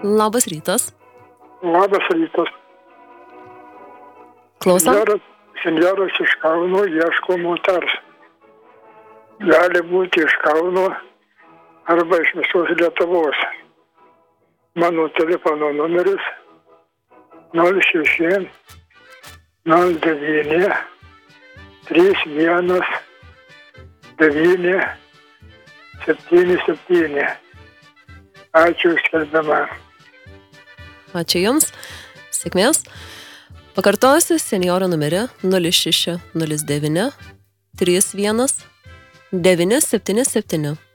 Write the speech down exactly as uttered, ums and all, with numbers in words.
Labas rytas. Labas rytas. Klausom. Senjoras, senjoras iš Kauno ieško moters. Gali būti iš Kauno arba iš visos Lietuvos. Mano telefono numeris nol šeši nol devyni trys vienas devyni septyni septyni. Ačiū skelbimą. Ačiū Jums. Sėkmės. Pakartosiu senjoro numerį nulis šeši nulis devyni trys vienas devyni septyni septyni.